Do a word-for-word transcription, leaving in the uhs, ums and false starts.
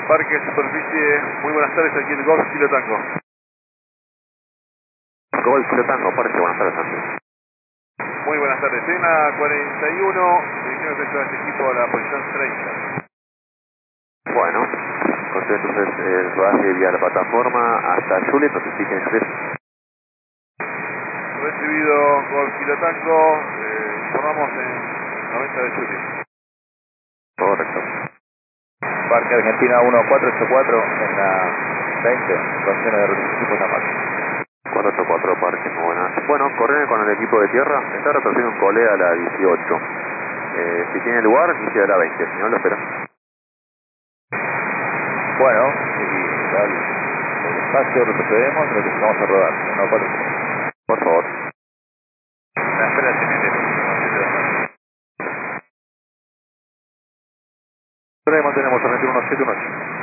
Parque Superficie, muy buenas tardes, aquí el Golf Kilo Tango. Golf Kilo Tango, Parque, buenas tardes, Andrés. Muy buenas tardes, en la cuarenta y uno, dirigimos dentro de este equipo a la posición treinta. Bueno, conté entonces el rodaje vía la plataforma hasta Juliet, notifiquen Juliet. Recibido Golf Kilo Tango, eh, informamos en noventa de julio. Correcto. Parque Argentina uno cuatro ocho cuatro en la veinte, condiciones de reconocimiento en la marca. cuatro ocho cuatro Parque, muy buenas. Bueno, corren con el equipo de tierra, está repartiendo un cole a la dieciocho. Eh, si tiene lugar, inicia a la veinte, si no lo espera. Bueno, y al el espacio retrocedemos, lo que vamos a rodar. uno cuatro. Por favor. La espera tiene Pero ahí mantenemos a uno siete uno ocho.